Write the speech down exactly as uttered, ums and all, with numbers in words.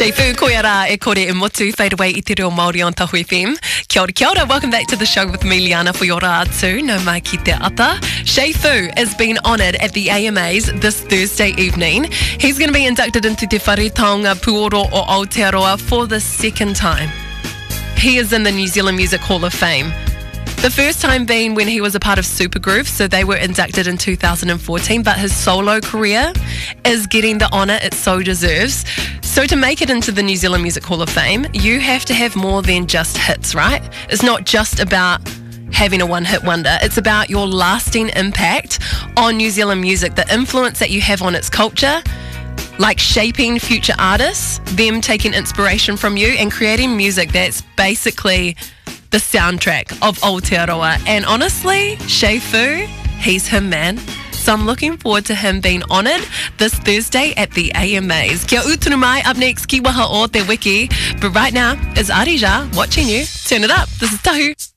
Sheifu, koe ara e kore e motu, fade away i te reo Māori on Tahu F M. Kia ora, kia ora, welcome back to the show with me, Liana, for your rā tū, no mai ki te ata. Sheifu has been honoured at the A M As this Thursday evening. He's going to be inducted into Te Whare Taonga Puoro o Aotearoa for the second time. He is in the New Zealand Music Hall of Fame. The first time being when he was a part of Supergroove, so they were inducted in two thousand fourteen, but his solo career is getting the honour it so deserves. So to make it into the New Zealand Music Hall of Fame, you have to have more than just hits, right? It's not just about having a one-hit wonder. It's about your lasting impact on New Zealand music, the influence that you have on its culture, like shaping future artists, them taking inspiration from you and creating music that's basically the soundtrack of Aotearoa. And honestly, Sheifu, he's him, man. So I'm looking forward to him being honoured this Thursday at the A M As. Kia utunu mai, up next, Ki Waha o Te Wiki. But right now, is Arija watching you. Turn it up. This is Tahu.